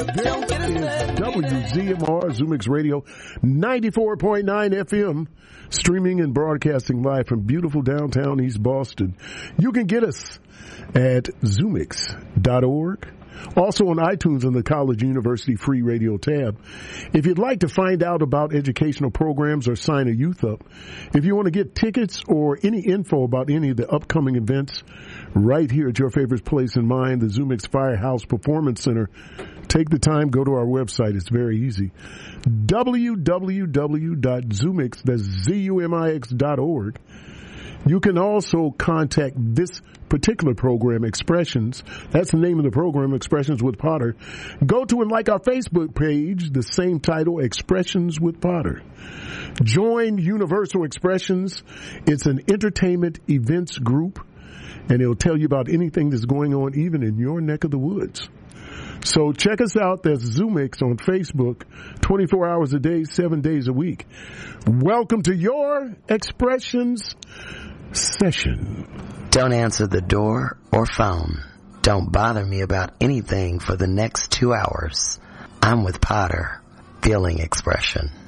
This is WZMR Zoomix Radio 94.9 FM, streaming and broadcasting live from beautiful downtown East Boston. You can get us at Zoomix.org. Also on iTunes on the College University Free Radio tab. If you'd like to find out about educational programs or sign a youth up, if you want to get tickets or any info about any of the upcoming events right here at your favorite place in mind, the Zoomix Firehouse Performance Center, take the time, go to our website. It's very easy. www.zoomix, that's ZUMIX.org. You can also contact this particular program, Expressions. That's the name of the program, Expressions with Potter. Go to and like our Facebook page, the same title, Expressions with Potter. Join Universal Expressions. It's an entertainment events group, and it'll tell you about anything that's going on even in your neck of the woods. So check us out. That's Zoomix on Facebook, 24 hours a day, 7 days a week. Welcome to your Expressions session. Don't answer the door or phone. Don't bother me about anything for the next 2 hours. I'm with Potter, feeling expression.